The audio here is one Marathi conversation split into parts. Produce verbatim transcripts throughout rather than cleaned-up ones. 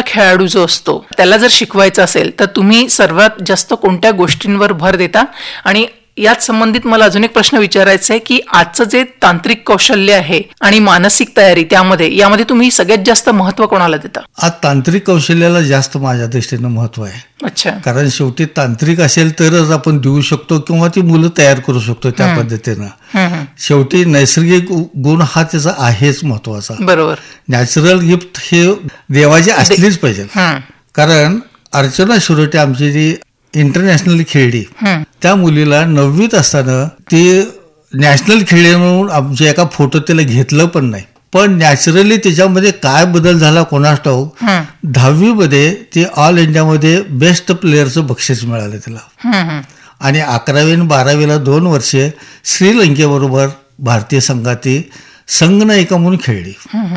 खेळाडू जो असतो त्याला जर शिकवायचा असेल तर तुम्ही सर्वात जास्त कोणत्या गोष्टींवर भर देता? आणि याच संबंधित मला अजून एक प्रश्न विचारायचा आहे की आजचं जे तांत्रिक कौशल्य आहे आणि मानसिक तयारी त्यामध्ये यामध्ये तुम्ही सगळ्यात जास्त महत्व कोणाला देता? आज तांत्रिक कौशल्याला जास्त माझ्या दृष्टीनं महत्व आहे. अच्छा. कारण शेवटी तांत्रिक असेल तरच आपण देऊ शकतो किंवा ती मुलं तयार करू शकतो त्या पद्धतीनं. शेवटी नैसर्गिक गुण हा त्याचा आहेच महत्वाचा. बरोबर. नॅचरल गिफ्ट हे देवाची असलीच पाहिजे. कारण अर्चना शिरोटे आमची जी इंटरनॅशनल खेळली त्या मुलीला नववीत असताना ती नॅशनल खेळली म्हणून आमच्या एका फोटो त्याला घेतलं पण नाही, पण नॅचरली त्याच्यामध्ये काय बदल झाला कोणास ठाऊक. दहावी मध्ये ती ऑल इंडियामध्ये बेस्ट प्लेअरचं बक्षीस मिळालं तिला. आणि अकरावी आणि बारावीला दोन वर्षे श्रीलंकेबरोबर भारतीय संघाती संघनायिका म्हणून खेळली.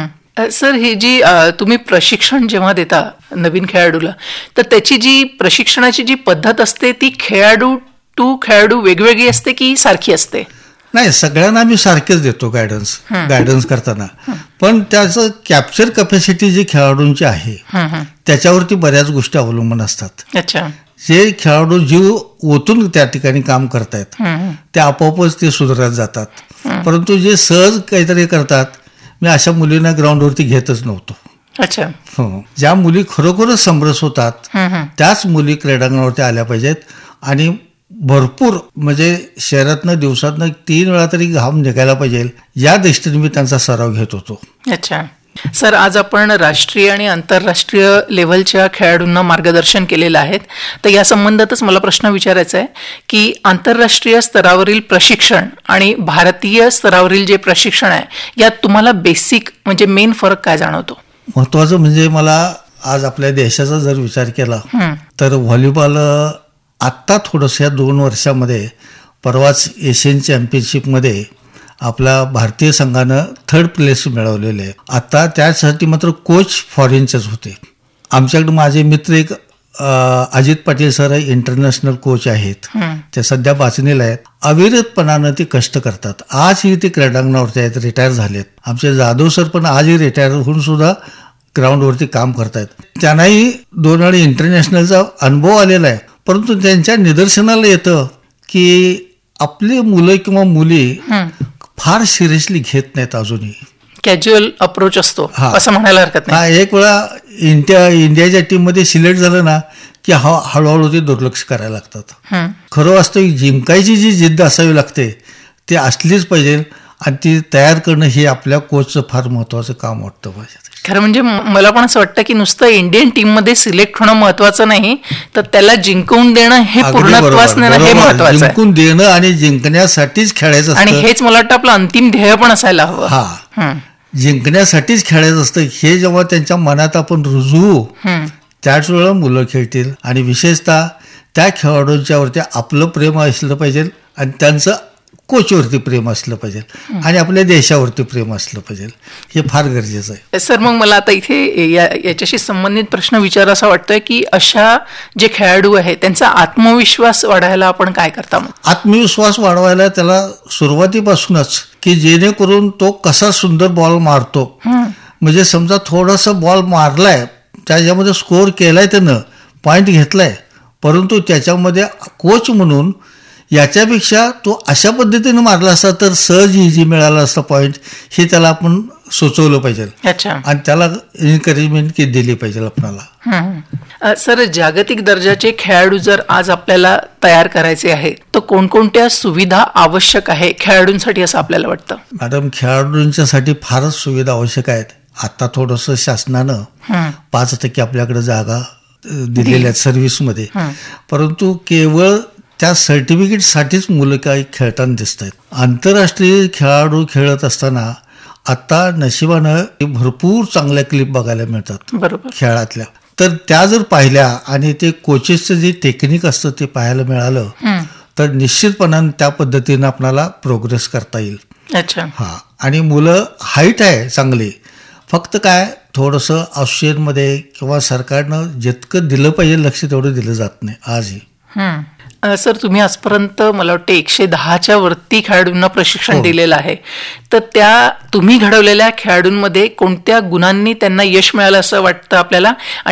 सर, ही जी तुम्ही प्रशिक्षण जेव्हा देता नवीन खेळाडूला तर त्याची जी प्रशिक्षणाची जी पद्धत असते ती खेळाडू टू खेळाडू वेगवेगळी असते की सारखी असते? नाही, सगळ्यांना आम्ही सारखेच देतो गायडन्स गायडन्स करताना, पण त्याचं कॅप्चर कॅपॅसिटी जी खेळाडूंची आहे त्याच्यावरती बऱ्याच गोष्टी अवलंबून असतात. अच्छा. जे खेळाडू जीव ओतून त्या ठिकाणी काम करतायत ते आपोआपच ते सुधारत जातात. परंतु जे सहज काहीतरी करतात, मी अशा मुलींना ग्राउंडवरती घेतच नव्हतो. अच्छा. हो, ज्या मुली खरोखरच समरस होतात त्याच मुली क्रीडांगणावरती आल्या पाहिजेत. आणि भरपूर म्हणजे शहरातनं दिवसातनं तीन वेळा तरी घाम निघायला पाहिजे या दृष्टीने मी त्यांचा सराव घेत होतो. अच्छा. सर, आज आपण राष्ट्रीय आणि आंतरराष्ट्रीय लेव्हलच्या खेळाडूंना मार्गदर्शन केलेलं आहे, तर या संबंधातच मला प्रश्न विचारायचा आहे की आंतरराष्ट्रीय स्तरावरील प्रशिक्षण आणि भारतीय स्तरावरील जे प्रशिक्षण आहे यात तुम्हाला बेसिक म्हणजे मेन फरक काय जाणवतो? महत्वाचं म्हणजे मला आज आपल्या देशाचा जर विचार केला तर व्हॉलीबॉल आत्ता थोडंसं या दोन वर्षामध्ये परवाच एशियन चॅम्पियनशिपमध्ये आपल्या भारतीय संघानं थर्ड प्लेस मिळवलेले आहे. आता त्यासाठी मात्र कोच फॉरेनचेच होते. आमच्याकडे माझे मित्र एक Ajit Patil sir international coach आहेत, ते सध्या बाचणीला आहेत. अविरतपणानं ते कष्ट करतात. आजही ते क्रीडांगणावरती आहेत, रिटायर झालेत. आमचे जाधव सर पण आजही रिटायर होऊन सुद्धा ग्राउंडवरती काम करतायत. त्यांनाही दोन वेळा इंटरनॅशनलचा अनुभव आलेला आहे, परंतु त्यांच्या निदर्शनाला येतं की आपली मुलं किंवा मुली फार सिरियसली घेत नाहीत. अजूनही कॅज्युअल अप्रोच असतो असं म्हणायला हरकत नाही. हा, एक वेळा इंडिया इंडियाच्या टीममध्ये सिलेक्ट झालं ना की हा हळूहळू ते दुर्लक्ष करायला लागतात. खरं वास्तविक जिंकायची जी जिद्द असावी लागते ती असलीच पाहिजे आणि ती तयार करणं हे आपल्या कोचचं फार महत्वाचं काम वाटतं पाहिजे. खरं म्हणजे मला पण असं वाटतं की नुसतं इंडियन टीम मध्ये सिलेक्ट होणं महत्वाचं नाही, तर त्याला जिंकवून देणं हे पूर्णत्वास नेणं हे महत्वाचं आहे. जिंकून देणं आणि जिंकण्यासाठीच खेळायचं असतं, आणि हेच मला वाटतं आपलं अंतिम ध्येय पण असायला हवं. हा, जिंकण्यासाठीच खेळायचं असतं हे जेव्हा त्यांच्या मनात आपण रुजवू त्याच वेळेला मुलं खेळतील. आणि विशेषतः त्या खेळाडूंच्या वरती आपलं प्रेम असलं पाहिजे आणि त्यांचं कोचवरती प्रेम असलं पाहिजे आणि आपल्या देशावरती प्रेम असलं पाहिजे, हे फार गरजेचं आहे. सर, मग मला आता इथे या याच्याशी संबंधित प्रश्न विचार असा वाटतोय की अशा जे खेळाडू आहेत त्यांचा आत्मविश्वास वाढायला आपण काय करता? मग आत्मविश्वास वाढवायला त्याला सुरुवातीपासूनच की जेणेकरून तो कसा सुंदर बॉल मारतो. म्हणजे समजा थोडासा बॉल मारलाय, त्याच्यामध्ये स्कोअर केलाय, त्यानं पॉईंट घेतलाय, परंतु त्याच्यामध्ये कोच म्हणून याच्यापेक्षा तो अशा पद्धतीने मारला असता तर सहज इझी मिळाला असता पॉईंट, हे त्याला आपण सुचवलं पाहिजे. अच्छा. आणि त्याला एन्करेजमेंट दिली पाहिजे आपल्याला. सर, जागतिक दर्जाचे खेळाडू जर आज आपल्याला तयार करायचे आहे तर कोणकोणत्या सुविधा आवश्यक आहे खेळाडूंसाठी असं आपल्याला वाटतं? मॅडम, खेळाडूंच्यासाठी फारच सुविधा आवश्यक आहेत. आता थोडंसं शासनानं पाच टक्के आपल्याकडे जागा दिलेल्या आहेत सर्व्हिसमध्ये, परंतु केवळ त्या सर्टिफिकेटसाठीच मुलं काही खेळताना दिसत आहेत. आंतरराष्ट्रीय खेळाडू खेळत असताना आता नशिबानं भरपूर चांगल्या क्लिप बघायला मिळतात. बरोबर. खेळातल्या तर त्या जर पाहिल्या आणि ते कोचेसचं जे टेक्निक असतं ते पाहायला मिळालं तर निश्चितपणाने त्या पद्धतीनं आपल्याला प्रोग्रेस करता येईल. अच्छा. हा, आणि मुलं हाईट आहे चांगली, फक्त काय थोडंसं ऑस्ट्रेलियनमध्ये किंवा सरकारनं जितकं दिलं पाहिजे लक्ष तेवढं दिलं जात नाही आजही. सर, तुम्ही आजपर्यंत मला वाटतं एकशे दहाच्या वरती खेळाडूंना प्रशिक्षण दिलेलं आहे, तर त्या तुम्ही घडवलेल्या खेळाडूंमध्ये कोणत्या गुणांनी त्यांना यश मिळालं असं वाटतं आपल्याला?